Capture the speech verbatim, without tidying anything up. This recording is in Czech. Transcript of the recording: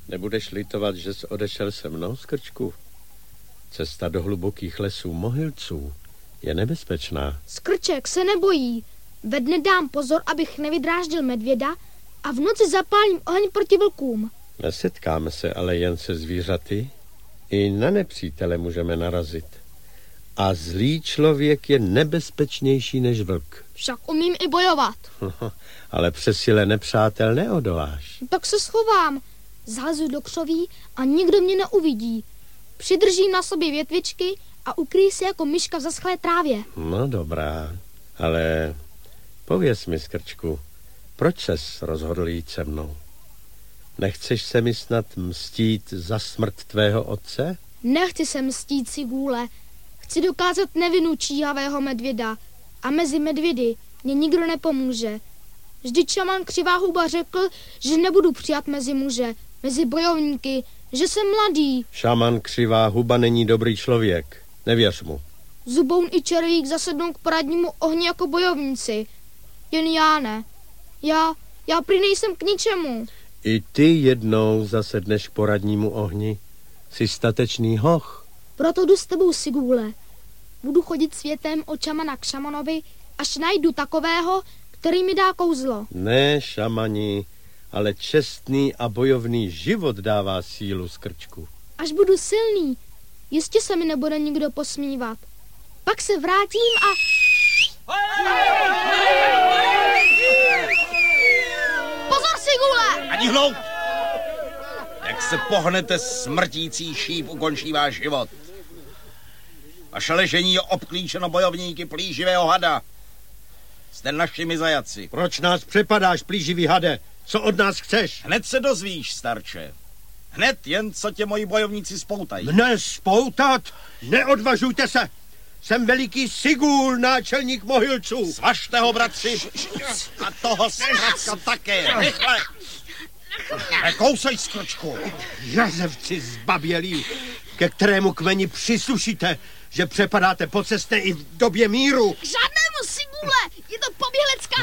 Nebudeš litovat, že jsi odešel se mnou, Skrčku? Cesta do hlubokých lesů Mohylců je nebezpečná. Skrček se nebojí. Ve dne dám pozor, abych nevydráždil medvěda a v noci zapálím oheň proti vlkům. Nesetkáme se ale jen se zvířaty. I na nepřítele můžeme narazit. A zlý člověk je nebezpečnější než vlk. Však umím i bojovat. Ale přes sile nepřátel neodoláš. Tak se schovám. Zalezu do křoví a nikdo mě neuvidí. Přidržím na sobě větvičky a ukryji se jako myška v zaschlé trávě. No dobrá, ale pověz mi, Skrčku, proč ses rozhodl jít se mnou? Nechceš se mi snad mstít za smrt tvého otce? Nechci se mstít, Sigůle. Chci dokázat nevinu číhavého medvěda. A mezi medvědy mě nikdo nepomůže. Vždyť šaman Křivá huba řekl, že nebudu přijat mezi muže, mezi bojovníky, že jsem mladý. Šaman Křivá huba není dobrý člověk. Nevěř mu. Zuboun i Červík zasednou k paradnímu ohni jako bojovníci. Jen já ne. Já, já prý nejsem k ničemu. I ty jednou zasedneš k poradnímu ohni. Jsi statečný hoch. Proto jdu s tebou, Sigůle. Budu chodit světem od šamana k šamanovi, až najdu takového, který mi dá kouzlo. Ne, šamani, ale čestný a bojovný život dává sílu, Skrčku. Až budu silný, jistě se mi nebude nikdo posmívat. Pak se vrátím a... Pozor, Sigůle! Ani hloup! Jak se pohnete, smrtící šíp ukončí váš život. Vaše ležení je obklíčeno bojovníky plíživého hada. Jste našimi zajaci. Proč nás přepadáš, plíživý hade? Co od nás chceš? Hned se dozvíš, starče. Hned jen, co tě moji bojovníci spoutají. Mne spoutat? Neodvažujte se! Jsem veliký Sigůl, náčelník Mohylců. Svažte ho, bratři. A toho zkratka také. Rychle. Nekousej, Skrčku. Jazevci zbabělí, ke kterému kmeni přislušíte, že přepadáte po cestě i v době míru. K žádnému, Sigůle! Je to poběhlecká